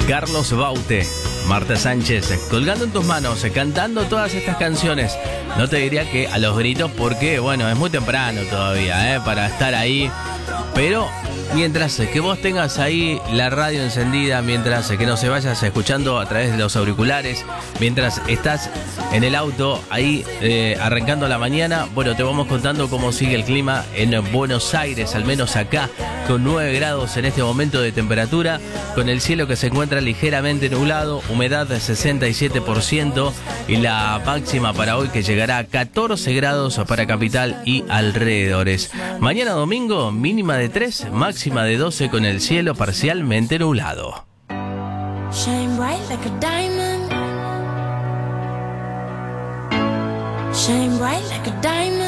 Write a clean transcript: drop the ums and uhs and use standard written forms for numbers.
Carlos Baute, Marta Sánchez, colgando en tus manos, cantando todas estas canciones. No te diría que a los gritos porque, bueno, es muy temprano todavía, para estar ahí. Pero mientras que vos tengas ahí la radio encendida, mientras que no se vayas escuchando a través de los auriculares, mientras estás en el auto ahí arrancando la mañana, bueno, te vamos contando cómo sigue el clima en Buenos Aires, al menos acá, con 9 grados en este momento de temperatura, con el cielo que se encuentra ligeramente nublado, humedad de 67% y la máxima para hoy que llegará a 14 grados para capital y alrededores. Mañana domingo, mínima de 3, máxima de 12 con el cielo parcialmente nublado. Shine bright like a diamond. Shine bright like a diamond.